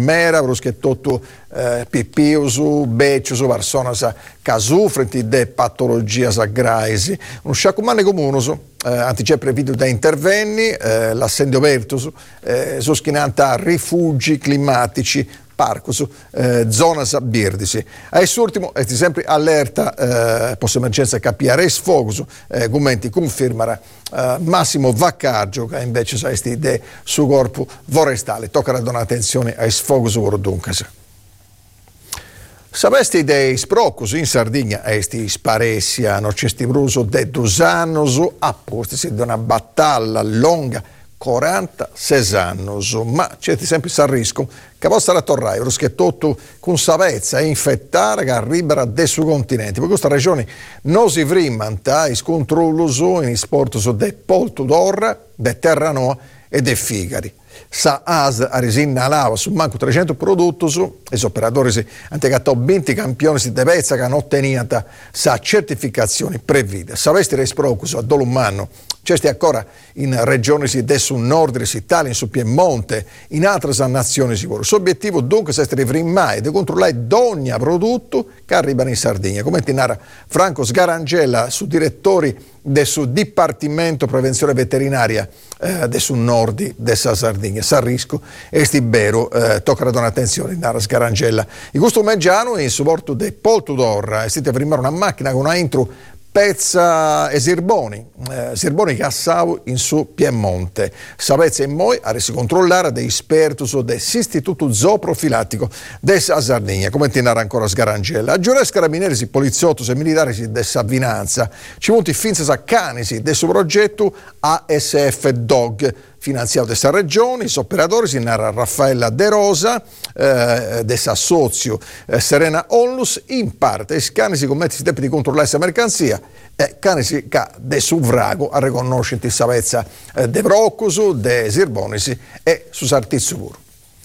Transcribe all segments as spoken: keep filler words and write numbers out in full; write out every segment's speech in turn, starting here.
mera, perché tutto eh, pipiusu, becciusu, personas che soffrono di patologie gravi. Un sciacumane comunoso, eh, antice previsto da interventi, eh, l'assendio vertus, eh, soschinanta rifugi climatici, parcos, eh, zonas birdisi. A quest'ultimo è sempre allerta eh, post emergenza capiare e sfogos, eh, commenti confermara eh, Massimo Vaccaggio che invece sa queste idee su corpo forestale. Tocca a donare attenzione ai sfogos vorduncas. Sapeste idee sprocos in Sardegna, esti sparessia, non c'è stibruso de dusanos, apposta si da una battaglia lunga, quarantasei anni, ma c'è sempre il rischio che possa tornare, perché tutto con savezza e infettare che arriva da su continente. Per questa ragione non si vrimanta i controlli in sport de polto d'orra, de terranoa e de figari. Sa A S a risinalava su manco trecento prodotti e gli operatori hanno gatto venti campioni di pezza che hanno ottenuto sa certificazione prevista. Sapeste resprocus a Dolumano, c'è ancora in regioni del sud nord Italia, in Piemonte, in altre nazioni sicure. L'obiettivo dunque è di mai di controllare ogni prodotto che arriva in Sardegna. Come narra Franco Sgarangella, su direttori del suo Dipartimento Prevenzione Veterinaria eh, del sud nord della Sardegna. Sarrisco e Stibero, eh, tocca da donare attenzione, narra Sgarangella. In questo meggiano, in supporto del Polto d'Orra, è stata firmare una macchina con una intro pezza e sirboni, eh, sirboni che assavo in su Piemonte. Sapete e moi a resi controllare dei esperti dell'Istituto Zooprofilattico della Sardegna, come ti narra ancora Sgarangella. A giurare carabinieri, poliziotti e militari della Vinanza, ci monti finza a canisi del suo progetto A S F Dog, finanziato da questa regione. I operatori si narra Raffaella De Rosa, eh, dessa socio eh, Serena Onlus, in parte i cani si commettono i tempi di controllare questa mercanzia e cani si ca de suvrago a riconoscere la savezza eh, de Broccusu, de Sirbonisi e su Sartizzuguro.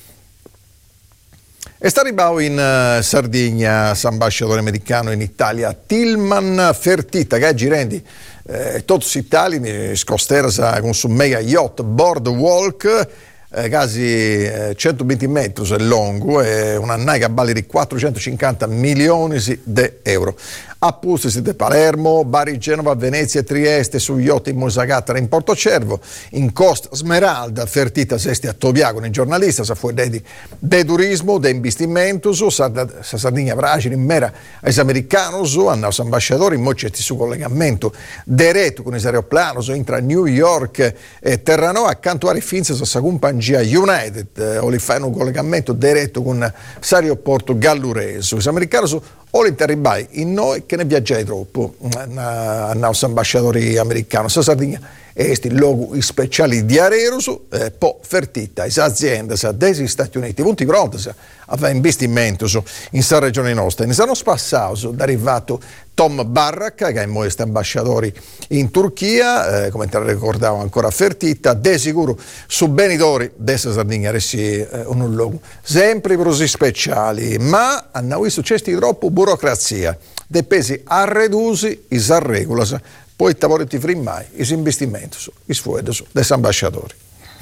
E sta arrivato in uh, Sardegna l'ambasciatore americano in Italia Tilman Fertitta, che oggi rendi eh, tutti gli italiani scostersa con su mega yacht boardwalk, eh, quasi eh, centoventi metri lungo e una naica vale di quattrocentocinquanta milioni di euro. A Pusti di Palermo, Bari, Genova, Venezia e Trieste, su yacht in Mosagatra in Portocervo, in Costa Smeralda, Fertita Sesti a Tobiago, nei giornalisti, sa fuori di, de turismo, de investimento, su sa Sardegna Bracili, in mera ai americani, su hanno ambasciatori, in mocetti su collegamento diretto con i aeroplani, intra New York e Terranova, accanto a Finza, sa compagnia United, eh, o li fanno un collegamento diretto con l'aeroporto Gallureso. Gli americani su o l'interribai in noi che ne viaggiai troppo a nostri ambasciatori americani. Sa Sardegna è il luogo speciale di Arerusu, eh, po' fertita, le aziende degli Stati Uniti, punti pronti a fare investimenti in questa regione nostra. Ne sono spassato da arrivato Tom Barrack, che è il nostro ambasciatore in Turchia, eh, come te lo ricordavo ancora Fertita, de sicuro su benitori dessa Sardegna resti eh, un luogo sempre così speciali, ma hanno visto c'è troppo burocrazia, dei pesi arredusi, i sarregolas, poi tavoleti frimmai, i investimenti, i sfueghi degli ambasciatori.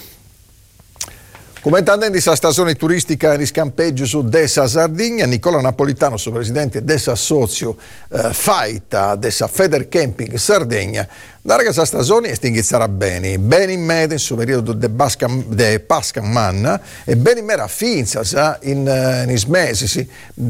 Commentando in questa stazione turistica di scampeggio su dessa Sardegna, Nicola Napolitano, suo presidente dessa socio eh, Faita, dessa Feder Camping Sardegna, da questa stazione stingizzerà bene, bene in media in suo periodo de, Basca, de Pasca Manna e bene in mera finza in, in mesi sì,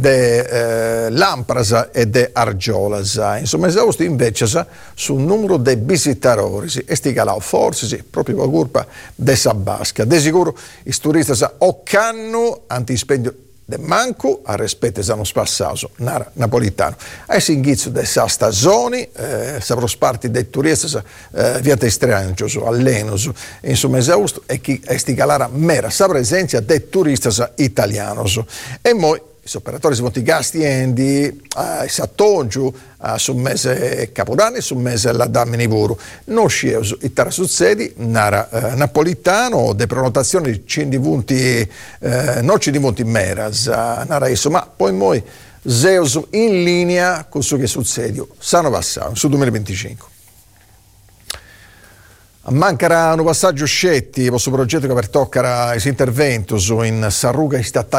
de eh, Lamprasa e de Argiolas. Insomma, esausto invece sa, sul numero dei visitatori sì, e stigalao forse sì, proprio per colpa dessa Basca. De sicuro i turisti sa o canno antispendio de manco a rispetto sanno spassato nara napolitano ai singizio de sa stagioni eh, saprò sparti dei turisti eh, via testrancio su allenos insomma esausto e chi estigalara mera sa presenza dei turisti italiani e poi gli operatori sono i gastiendi a Sattongiu a sul mese Capodanno e sul mese la Damini Vuru non scieo i tara succedi nara eh, napolitano de prenotazioni cindipunti eh, non cindipunti meras nara isso ma poi moi zeus in linea con ciò che succede sanno passato su duemilaventicinque. Mancherà un passaggio scetti questo progetto che per toccare intervento in Sarruga statale